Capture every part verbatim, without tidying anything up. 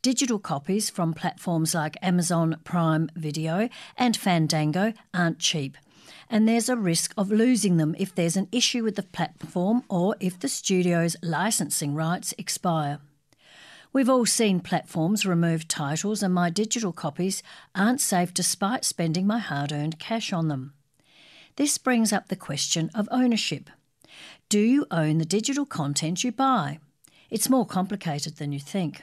Digital copies from platforms like Amazon Prime Video and Fandango aren't cheap, and there's a risk of losing them if there's an issue with the platform or if the studio's licensing rights expire. We've all seen platforms remove titles, and my digital copies aren't safe despite spending my hard-earned cash on them. This brings up the question of ownership. Do you own the digital content you buy? It's more complicated than you think.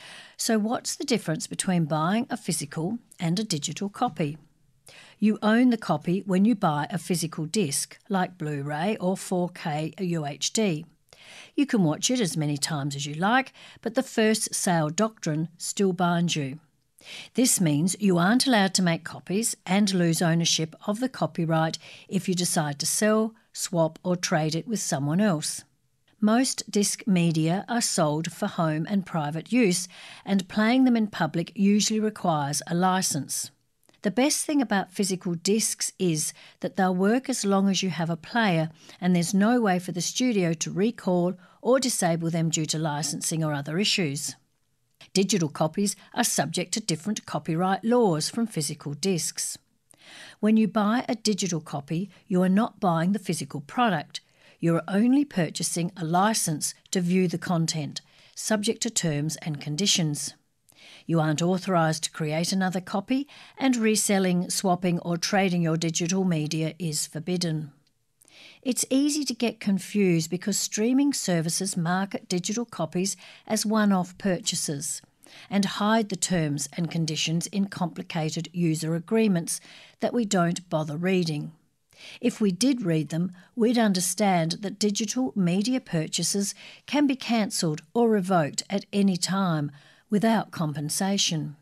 So what's the difference between buying a physical and a digital copy? You own the copy when you buy a physical disc, like Blu-ray or four K U H D. You can watch it as many times as you like, but the first sale doctrine still binds you. This means you aren't allowed to make copies and lose ownership of the copyright if you decide to sell, swap or trade it with someone else. Most disc media are sold for home and private use, and playing them in public usually requires a licence. The best thing about physical discs is that they'll work as long as you have a player, and there's no way for the studio to recall or disable them due to licensing or other issues. Digital copies are subject to different copyright laws from physical discs. When you buy a digital copy, you are not buying the physical product. You are only purchasing a licence to view the content, subject to terms and conditions. You aren't authorised to create another copy, and reselling, swapping or trading your digital media is forbidden. It's easy to get confused because streaming services market digital copies as one-off purchases and hide the terms and conditions in complicated user agreements that we don't bother reading. If we did read them, we'd understand that digital media purchases can be cancelled or revoked at any time without compensation.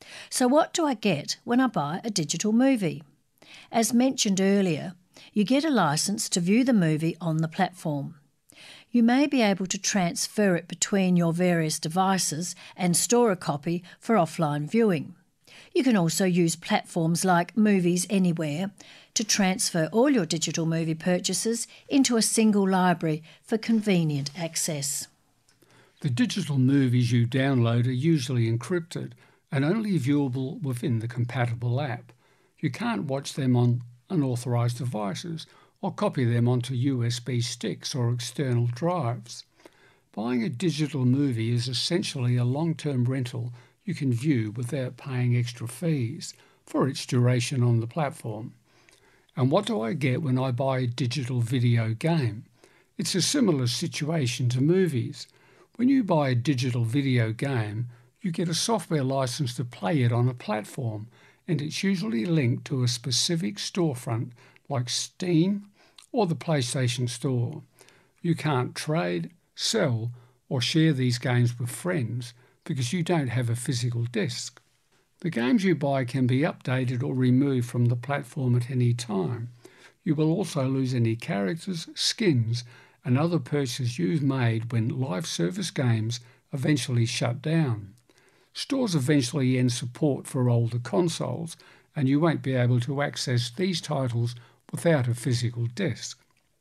So what do I get when I buy a digital movie? As mentioned earlier, you get a licence to view the movie on the platform. You may be able to transfer it between your various devices and store a copy for offline viewing. You can also use platforms like Movies Anywhere to transfer all your digital movie purchases into a single library for convenient access. The digital movies you download are usually encrypted and only viewable within the compatible app. You can't watch them on unauthorised devices or copy them onto U S B sticks or external drives. Buying a digital movie is essentially a long-term rental you can view without paying extra fees for its duration on the platform. And what do I get when I buy a digital video game? It's a similar situation to movies. When you buy a digital video game, you get a software license to play it on a platform, and it's usually linked to a specific storefront like Steam or the PlayStation Store. You can't trade, sell, or share these games with friends because you don't have a physical disc. The games you buy can be updated or removed from the platform at any time. You will also lose any characters, skins, and other purchases you've made when live service games eventually shut down. Stores eventually end support for older consoles, and you won't be able to access these titles without a physical disc.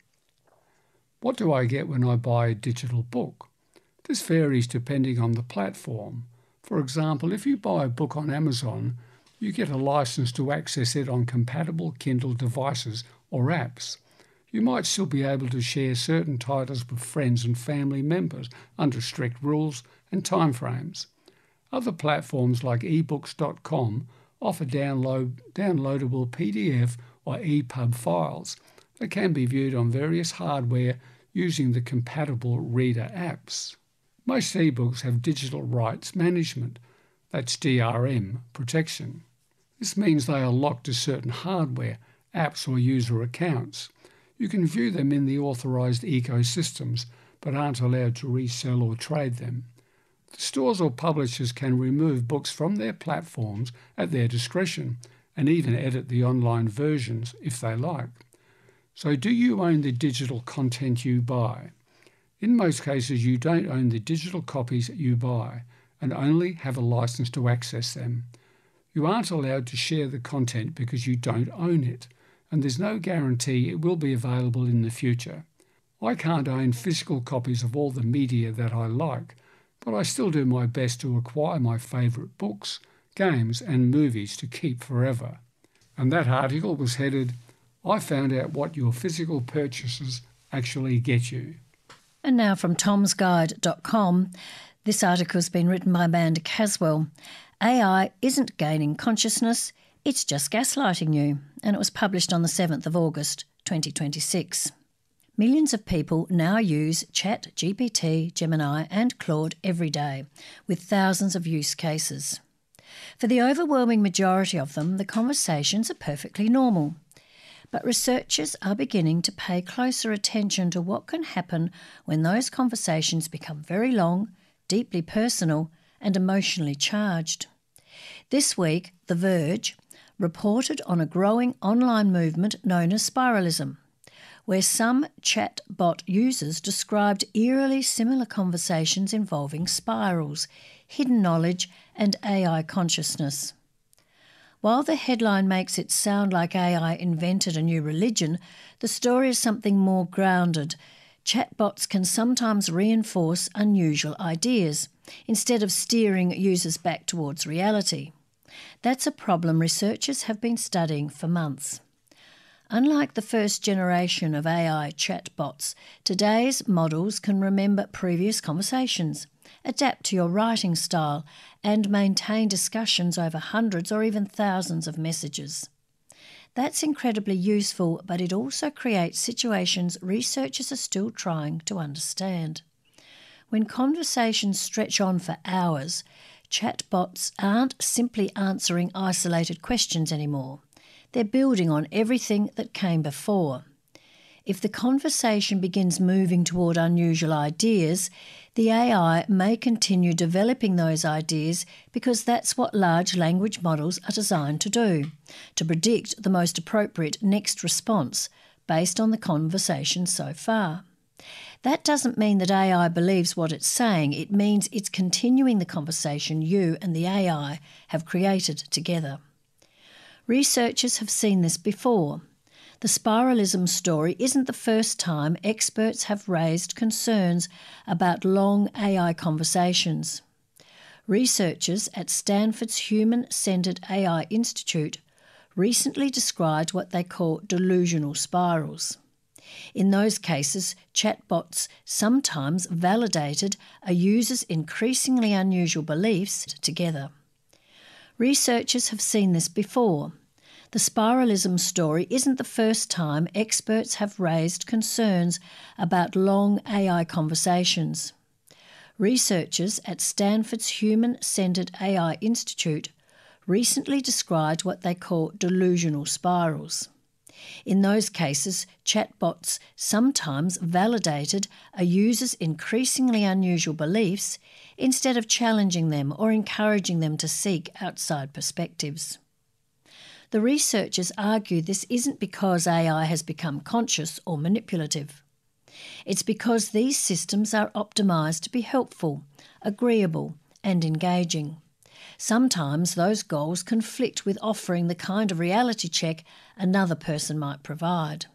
What do I get when I buy a digital book? This varies depending on the platform. For example, if you buy a book on Amazon, you get a license to access it on compatible Kindle devices or apps. You might still be able to share certain titles with friends and family members under strict rules and timeframes. Other platforms like ebooks dot com offer download, downloadable P D F or E P U B files that can be viewed on various hardware using the compatible reader apps. Most ebooks have digital rights management, that's D R M, protection. This means they are locked to certain hardware, apps or user accounts. You can view them in the authorised ecosystems, but aren't allowed to resell or trade them. The stores or publishers can remove books from their platforms at their discretion and even edit the online versions if they like. So do you own the digital content you buy? In most cases, you don't own the digital copies you buy and only have a license to access them. You aren't allowed to share the content because you don't own it, and there's no guarantee it will be available in the future. I can't own physical copies of all the media that I like, but I still do my best to acquire my favourite books, games and movies to keep forever. And that article was headed, I found out what your physical purchases actually get you. And now from toms guide dot com, this article has been written by Amanda Caswell. A I isn't gaining consciousness, it's just gaslighting you. And it was published on the seventh of August, twenty twenty-six. Millions of people now use ChatGPT, Gemini and Claude every day, with thousands of use cases. For the overwhelming majority of them, the conversations are perfectly normal. But researchers are beginning to pay closer attention to what can happen when those conversations become very long, deeply personal and emotionally charged. This week, The Verge reported on a growing online movement known as spiralism, where some chatbot users described eerily similar conversations involving spirals, hidden knowledge and A I consciousness. While the headline makes it sound like A I invented a new religion, the story is something more grounded. Chatbots can sometimes reinforce unusual ideas, instead of steering users back towards reality. That's a problem researchers have been studying for months. Unlike the first generation of A I chatbots, today's models can remember previous conversations, adapt to your writing style, and maintain discussions over hundreds or even thousands of messages. That's incredibly useful, but it also creates situations researchers are still trying to understand. When conversations stretch on for hours, chatbots aren't simply answering isolated questions anymore. They're building on everything that came before. If the conversation begins moving toward unusual ideas, the A I may continue developing those ideas because that's what large language models are designed to do, to predict the most appropriate next response based on the conversation so far. That doesn't mean that A I believes what it's saying. It means it's continuing the conversation you and the A I have created together. Researchers have seen this before. The spiralism story isn't the first time experts have raised concerns about long A I conversations. Researchers at Stanford's Human-Centered A I Institute recently described what they call delusional spirals. In those cases, chatbots sometimes validated a user's increasingly unusual beliefs together. Researchers have seen this before. The spiralism story isn't the first time experts have raised concerns about long A I conversations. Researchers at Stanford's Human-Centered A I Institute recently described what they call delusional spirals. In those cases, chatbots sometimes validated a user's increasingly unusual beliefs instead of challenging them or encouraging them to seek outside perspectives. The researchers argue this isn't because A I has become conscious or manipulative. It's because these systems are optimised to be helpful, agreeable and engaging. Sometimes those goals conflict with offering the kind of reality check another person might provide.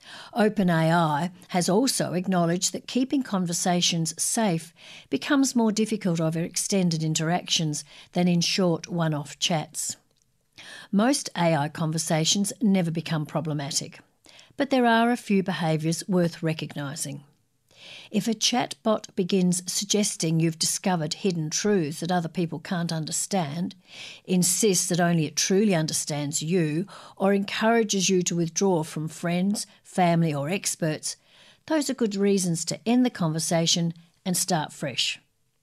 OpenAI has also acknowledged that keeping conversations safe becomes more difficult over extended interactions than in short one-off chats. Most A I conversations never become problematic, but there are a few behaviours worth recognising. If a chatbot begins suggesting you've discovered hidden truths that other people can't understand, insists that only it truly understands you, or encourages you to withdraw from friends, family or experts, those are good reasons to end the conversation and start fresh.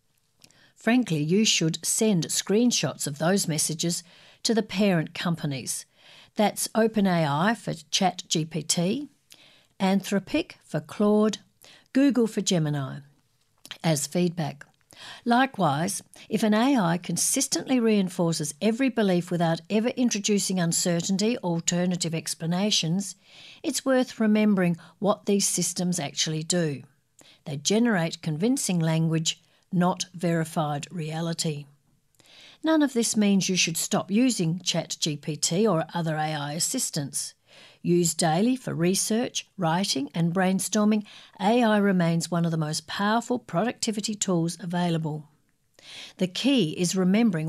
Frankly, you should send screenshots of those messages to the parent companies. That's OpenAI for ChatGPT, Anthropic for Claude, Google for Gemini, as feedback. Likewise, if an A I consistently reinforces every belief without ever introducing uncertainty or alternative explanations, it's worth remembering what these systems actually do. They generate convincing language, not verified reality. None of this means you should stop using ChatGPT or other A I assistants. Used daily for research, writing and brainstorming, A I remains one of the most powerful productivity tools available. The key is remembering